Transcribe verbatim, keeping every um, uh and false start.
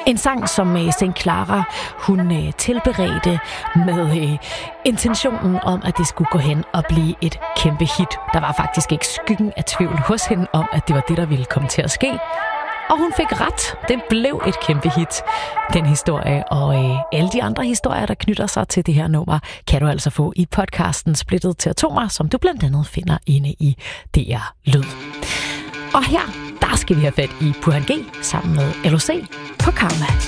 En sang, som Saint Clara hun øh, tilberedte med øh, intentionen om, at det skulle gå hen og blive et kæmpe hit. Der var faktisk ikke skyggen af tvivl hos hende om, at det var det, der ville komme til at ske. Og hun fik ret. Det blev et kæmpe hit, den historie. Og øh, alle de andre historier, der knytter sig til det her nummer, kan du altså få i podcasten Splittet til Atomer, som du blandt andet finder inde i D R Lyd. Og her, der skal vi have fat i Burhan G sammen med L O C på Karma.